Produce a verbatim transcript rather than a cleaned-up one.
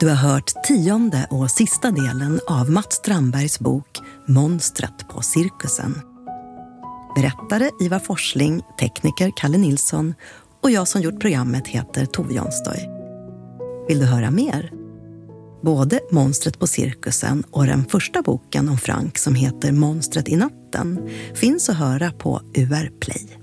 Du har hört tionde och sista delen av Mats Strandbergs bok Monstret på cirkusen. Berättare Ivar Forsling, tekniker Kalle Nilsson och jag som gjort programmet heter Tove Jonstoy. Vill du höra mer? Både Monstret på cirkusen och den första boken om Frank som heter Monstret i natten finns att höra på U R Play.